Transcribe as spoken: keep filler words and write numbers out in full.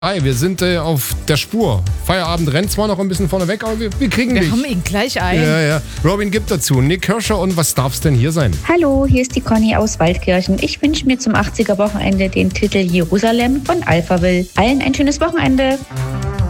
Hi, wir sind äh, auf der Spur. Feierabend rennt zwar noch ein bisschen vorne weg, aber wir, wir kriegen Wir dich. haben ihn gleich ein. Ja, ja. Robin gibt dazu. Nick Hirscher und was darf's denn hier sein? Hallo, hier ist die Conny aus Waldkirchen. Ich wünsche mir zum achtziger Wochenende den Titel Jerusalem von Alphaville. Allen ein schönes Wochenende.